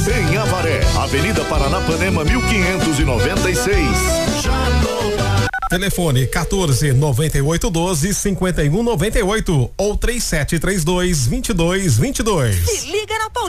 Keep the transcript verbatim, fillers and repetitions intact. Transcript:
Em Avaré, Avenida Paranapanema mil quinhentos e noventa e seis. Telefone quatorze, noventa e oito, doze, cinquenta e um, noventa e oito ou três sete três dois, vinte e dois, vinte e dois. Se liga na Paulista.